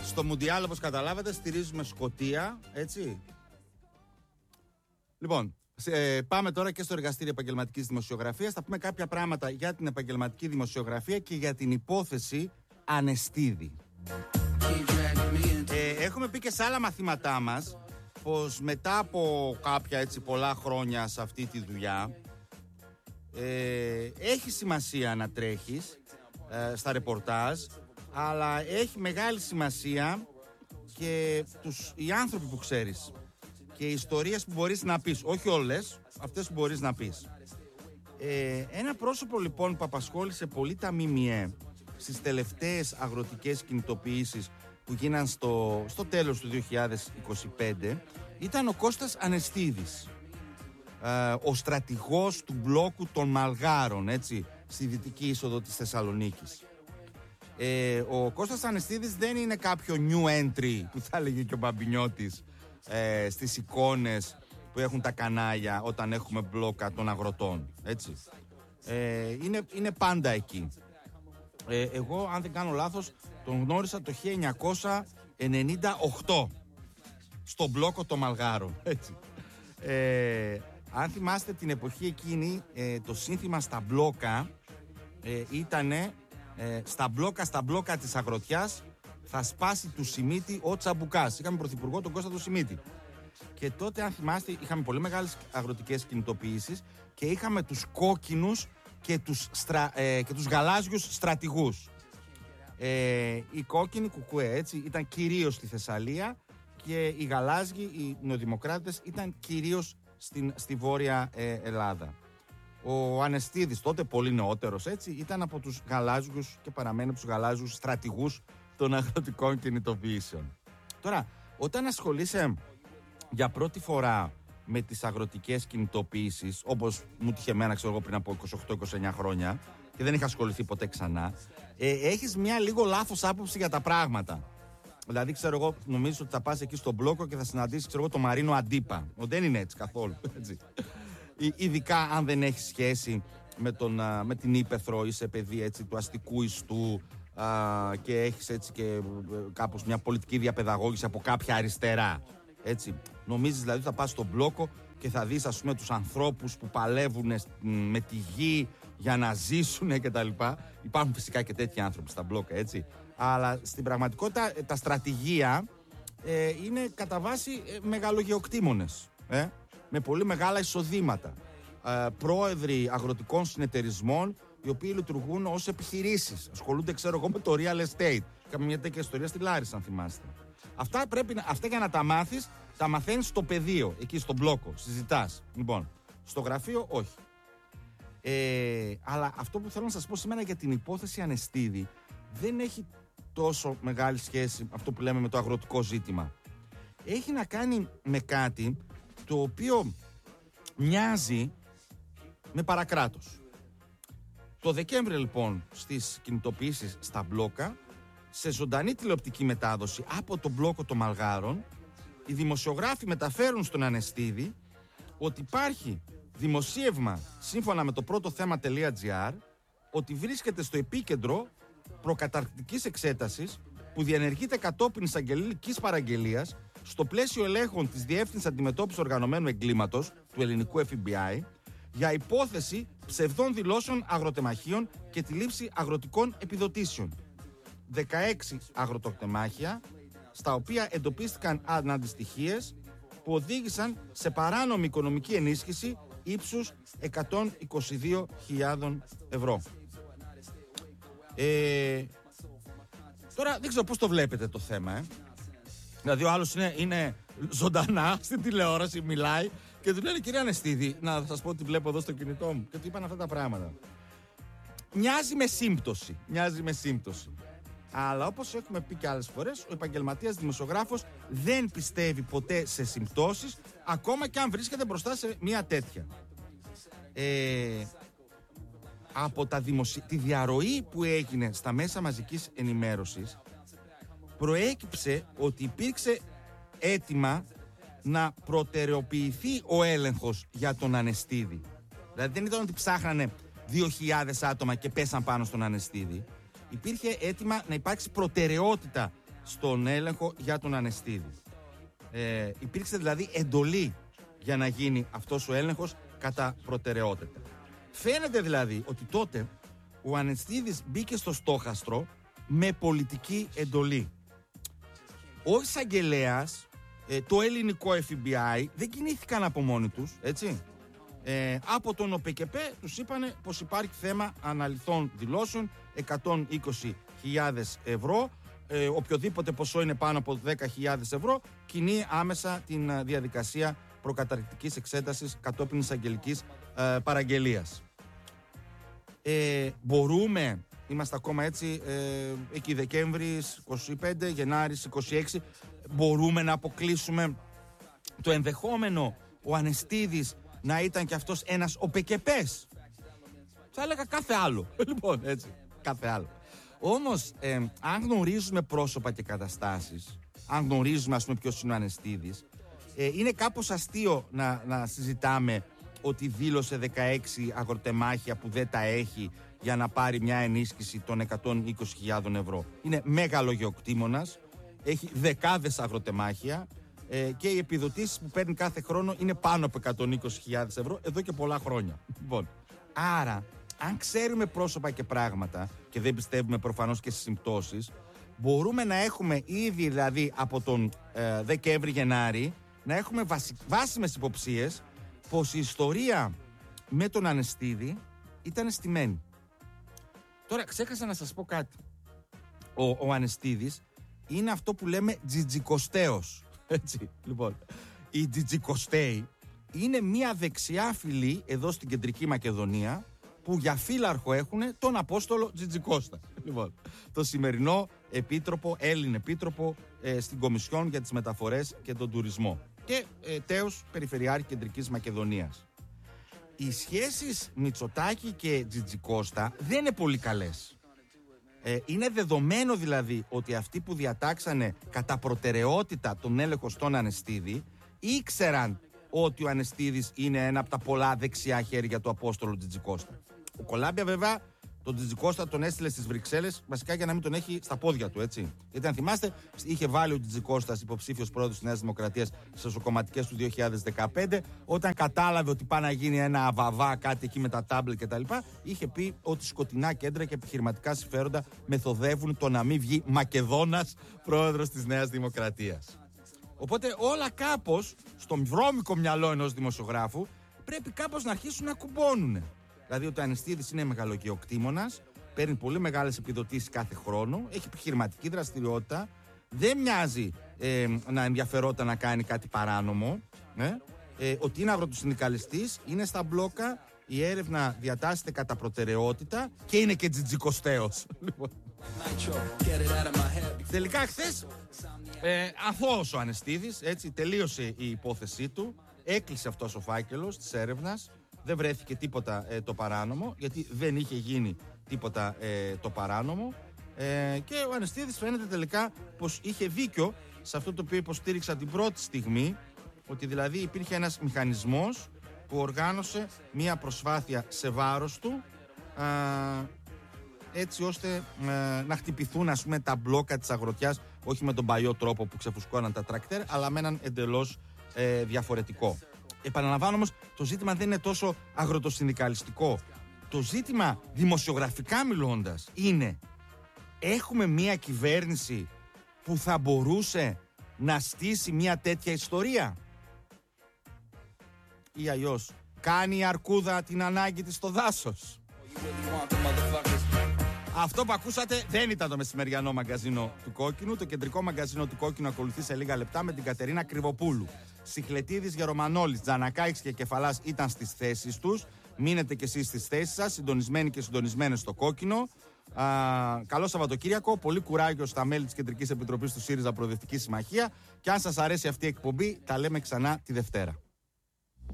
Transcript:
Στο Μουντιάλ, όπως καταλάβατε, στηρίζουμε Σκωτία, έτσι. Λοιπόν, πάμε τώρα και στο εργαστήριο επαγγελματικής δημοσιογραφίας. Θα πούμε κάποια πράγματα για την επαγγελματική δημοσιογραφία και για την υπόθεση Ανεστίδη. Έχουμε πει και σε άλλα μαθήματά μας πως μετά από κάποια έτσι πολλά χρόνια σε αυτή τη δουλειά έχει σημασία να τρέχεις στα ρεπορτάζ, αλλά έχει μεγάλη σημασία και οι άνθρωποι που ξέρεις και οι ιστορίες που μπορείς να πεις, όχι όλες, αυτές που μπορείς να πεις. Ένα πρόσωπο λοιπόν που απασχόλησε πολύ τα ΜΜΕ στις τελευταίες αγροτικές κινητοποιήσεις που γίναν στο τέλος του 2025 ήταν ο Κώστας Ανεστίδης, ο στρατηγός του μπλόκου των Μαλγάρων, έτσι, στη δυτική είσοδο της Θεσσαλονίκης. Ο Κώστας Ανεστίδης δεν είναι κάποιο new entry που θα έλεγε και ο Μπαμπινιώτης στις εικόνες που έχουν τα κανάλια όταν έχουμε μπλόκα των αγροτών, έτσι. Είναι πάντα εκεί. Εγώ, αν δεν κάνω λάθος, τον γνώρισα το 1998 στο μπλόκο των Μαλγάρων, έτσι. Αν θυμάστε την εποχή εκείνη, το σύνθημα στα μπλόκα ήτανε στα μπλόκα της αγροτιάς θα σπάσει του Σιμίτη ο Τσαμπουκάς. Είχαμε πρωθυπουργό τον Κώστα του Σιμίτη. Και τότε, αν θυμάστε, είχαμε πολύ μεγάλες αγροτικές κινητοποιήσεις και είχαμε τους κόκκινους και τους γαλάζιους στρατηγούς. Οι κόκκινοι κουκουέ, έτσι, ήταν κυρίως στη Θεσσαλία και οι γαλάζιοι, οι νεοδημοκράτες, ήταν κυρίως στη Βόρεια Ελλάδα. Ο Ανεστίδης, τότε πολύ νεότερος, έτσι, ήταν από τους γαλάζιους και παραμένει από τους γαλάζιους στρατηγούς των αγροτικών κινητοποιήσεων. Τώρα, όταν ασχολείσαι για πρώτη φορά με τις αγροτικές κινητοποιήσεις, όπως μου τύχε εμένα, ξέρω εγώ, πριν από 28-29 χρόνια και δεν είχα ασχοληθεί ποτέ ξανά, έχεις μια λίγο λάθος άποψη για τα πράγματα. Δηλαδή, ξέρω εγώ, νομίζεις ότι θα πας εκεί στον μπλόκο και θα συναντήσεις, ξέρω εγώ, τον Μαρίνο Αντίπα. Δεν είναι έτσι καθόλου, έτσι. Ειδικά αν δεν έχει σχέση με την ύπαιθρο, είσαι παιδί, έτσι, του αστικού ιστού και έχεις, έτσι, και κάπως μια πολιτική διαπαιδαγώγηση από κάποια αριστερά, έτσι. Νομίζεις δηλαδή ότι θα πας στον μπλόκο και θα δεις, ας πούμε, τους ανθρώπους που παλεύουν με τη γη για να ζήσουν κτλ. Υπάρχουν φυσικά και τέτοιοι άνθρωποι στα μπλόκα, έτσι. Αλλά στην πραγματικότητα τα στρατηγία είναι κατά βάση μεγαλογεοκτήμονες, με πολύ μεγάλα εισοδήματα. Πρόεδροι αγροτικών συνεταιρισμών, οι οποίοι λειτουργούν ως επιχειρήσεις. Ασχολούνται, ξέρω εγώ, με το real estate. Είχαμε μια τέτοια ιστορία στη Λάρισα, αν θυμάστε. Αυτά για να τα μάθεις, τα μαθαίνεις στο πεδίο, εκεί στον μπλόκο, συζητάς. Λοιπόν, στο γραφείο όχι. Αλλά αυτό που θέλω να σας πω σήμερα για την υπόθεση Ανεστίδη δεν έχει τόσο μεγάλη σχέση αυτό που λέμε με το αγροτικό ζήτημα. Έχει να κάνει με κάτι το οποίο μοιάζει με παρακράτος. Το Δεκέμβριο λοιπόν στις κινητοποιήσεις στα μπλόκα, σε ζωντανή τηλεοπτική μετάδοση από τον μπλόκο των Μαλγάρων, οι δημοσιογράφοι μεταφέρουν στον Ανεστίδη ότι υπάρχει δημοσίευμα σύμφωνα με το πρώτο θέμα.gr ότι βρίσκεται στο επίκεντρο προκαταρκτικής εξέτασης που διενεργείται κατόπιν εισαγγελικής παραγγελίας στο πλαίσιο ελέγχων της Διεύθυνσης Αντιμετώπισης Οργανωμένου Εγκλήματος του ελληνικού FBI για υπόθεση ψευδών δηλώσεων αγροτεμαχίων και τη λήψη αγροτικών επιδοτήσεων. 16 αγροτοκτεμάχια, στα οποία εντοπίστηκαν αναντιστοιχίες που οδήγησαν σε παράνομη οικονομική ενίσχυση ύψους 122.000 ευρώ. Τώρα δεν ξέρω πώς το βλέπετε το θέμα, Δηλαδή ο άλλος είναι ζωντανά στην τηλεόραση, μιλάει και του λένε, κυρία Ανεστίδη, να σας πω ότι βλέπω εδώ στο κινητό μου, και του είπαν αυτά τα πράγματα. Μοιάζει με σύμπτωση. Αλλά όπως έχουμε πει και άλλες φορές, ο επαγγελματίας δημοσιογράφος δεν πιστεύει ποτέ σε συμπτώσεις, ακόμα και αν βρίσκεται μπροστά σε μια τέτοια. Από τη διαρροή που έγινε στα μέσα μαζικής ενημέρωσης, προέκυψε ότι υπήρξε αίτημα να προτεραιοποιηθεί ο έλεγχος για τον Ανεστίδη. Δηλαδή δεν ήταν ότι ψάχνανε 2.000 άτομα και πέσαν πάνω στον Ανεστίδη. Υπήρχε αίτημα να υπάρξει προτεραιότητα στον έλεγχο για τον Ανεστίδη. Υπήρξε δηλαδή εντολή για να γίνει αυτός ο έλεγχος κατά προτεραιότητα. Φαίνεται δηλαδή ότι τότε ο Ανεστίδης μπήκε στο στόχαστρο με πολιτική εντολή. Ο εισαγγελέας, το ελληνικό FBI δεν κινήθηκαν από μόνοι τους, έτσι. Από τον ΟΠΚΠ τους είπανε πως υπάρχει θέμα αναλυθών δηλώσεων, 120.000 ευρώ. Οποιοδήποτε ποσό είναι πάνω από 10.000 ευρώ κινεί άμεσα την διαδικασία προκαταρκτικής εξέτασης κατόπιν εισαγγελικής παραγγελίας. Μπορούμε, είμαστε ακόμα έτσι εκεί Δεκέμβρης 25, Γενάρης 26, μπορούμε να αποκλείσουμε το ενδεχόμενο ο Ανεστίδης να ήταν και αυτός ένας ΟΠΚΠΕΣ? Θα έλεγα κάθε άλλο. Λοιπόν, έτσι, κάθε άλλο. Όμως, αν γνωρίζουμε πρόσωπα και καταστάσεις, αν γνωρίζουμε, ας πούμε, ποιος είναι ο Ανεστίδης, είναι κάπως αστείο να συζητάμε ότι δήλωσε 16 αγροτεμάχια που δεν τα έχει για να πάρει μια ενίσχυση των 120.000 ευρώ. Είναι μεγαλογεωκτήμονας, έχει δεκάδες αγροτεμάχια και οι επιδοτήσεις που παίρνει κάθε χρόνο είναι πάνω από 120.000 ευρώ εδώ και πολλά χρόνια. Λοιπόν, άρα, αν ξέρουμε πρόσωπα και πράγματα και δεν πιστεύουμε προφανώς και στις συμπτώσεις, μπορούμε να έχουμε ήδη δηλαδή από τον Δεκέμβρη-Γενάρη να έχουμε βάσιμες υποψίες πως η ιστορία με τον Ανεστίδη ήταν στημένη. Τώρα ξέχασα να σας πω κάτι. Ο Ανεστίδης είναι αυτό που λέμε τζιτζικοστέος. Έτσι, λοιπόν, οι τζιτζικοστέοι είναι μια δεξιά φυλή εδώ στην Κεντρική Μακεδονία που για φύλαρχο έχουν τον Απόστολο Τζιτζικώστα. Λοιπόν, το σημερινό επίτροπο, Έλλην επίτροπο στην Κομισιόν για τις Μεταφορές και τον Τουρισμό και τέος Περιφερειάρχη Κεντρικής Μακεδονίας. Οι σχέσεις Μητσοτάκη και Τζιτζικώστα δεν είναι πολύ καλές. Είναι δεδομένο δηλαδή ότι αυτοί που διατάξανε κατά προτεραιότητα τον έλεγχο στον Ανεστίδη ήξεραν ότι ο Ανεστίδης είναι ένα από τα πολλά δεξιά χέρια του Απόστολου Τζιτζικώστα. Ο Κολάμπια βέβαια τον Τζιτζικώστα τον έστειλε στις Βρυξέλλες βασικά για να μην τον έχει στα πόδια του, έτσι. Γιατί αν θυμάστε, είχε βάλει ο Τζιτζικώστας υποψήφιος πρόεδρος της Νέας Δημοκρατίας στις εσωκομματικές του 2015. Όταν κατάλαβε ότι πάει να γίνει ένα αβαβά, κάτι εκεί με τα τάμπλετ κτλ., είχε πει ότι σκοτεινά κέντρα και επιχειρηματικά συμφέροντα μεθοδεύουν το να μην βγει Μακεδόνας πρόεδρος της Νέας Δημοκρατίας. Οπότε όλα κάπως, στο βρώμικο μυαλό ενός δημοσιογράφου, πρέπει κάπως να αρχίσουν να κουμπώνουν. Δηλαδή ότι ο Ανεστίδης είναι μεγαλογεωκτήμονας, παίρνει πολύ μεγάλες επιδοτήσεις κάθε χρόνο, έχει επιχειρηματική δραστηριότητα, δεν μοιάζει να ενδιαφερόταν να κάνει κάτι παράνομο, ότι είναι αγροτοσυνδικαλιστής, είναι στα μπλόκα, η έρευνα διατάσσεται κατά προτεραιότητα και είναι και τζιτζικοστέος. Τελικά χθες αθώος ο Ανεστίδης, έτσι τελείωσε η υπόθεσή του, έκλεισε αυτός ο φάκελος της έρευνας, δεν βρέθηκε τίποτα το παράνομο, γιατί δεν είχε γίνει τίποτα το παράνομο και ο Ανεστίδης φαίνεται τελικά πως είχε δίκιο σε αυτό το οποίο υποστήριξα την πρώτη στιγμή, ότι δηλαδή υπήρχε ένας μηχανισμός που οργάνωσε μία προσπάθεια σε βάρος του έτσι ώστε να χτυπηθούν, ας πούμε, τα μπλόκα της αγροτιάς, όχι με τον παλιό τρόπο που ξεφουσκώναν τα τρακτέρ, αλλά με έναν εντελώς διαφορετικό. Επαναλαμβάνω όμως, το ζήτημα δεν είναι τόσο αγροτοσυνδικαλιστικό. Το ζήτημα, δημοσιογραφικά μιλώντας, είναι έχουμε μία κυβέρνηση που θα μπορούσε να στήσει μία τέτοια ιστορία, ή αλλιώς κάνει η αρκούδα την ανάγκη της στο δάσος. Αυτό που ακούσατε δεν ήταν το μεσημεριανό μαγκαζίνο του Κόκκινου. Το κεντρικό μαγκαζίνο του Κόκκινου ακολουθεί σε λίγα λεπτά με την Κατερίνα Κρυβοπούλου. Σιχλετίδης, Γερομανόλης, Τζανακάκης και Κεφαλάς ήταν στις θέσεις τους. Μείνετε κι εσείς στις θέσεις σας, συντονισμένοι και συντονισμένες στο Κόκκινο. Καλό Σαββατοκύριακο, πολύ κουράγιο στα μέλη της Κεντρικής Επιτροπής του ΣΥΡΙΖΑ Προοδευτική Συμμαχία. Και αν σας αρέσει αυτή η εκπομπή, τα λέμε ξανά τη Δευτέρα.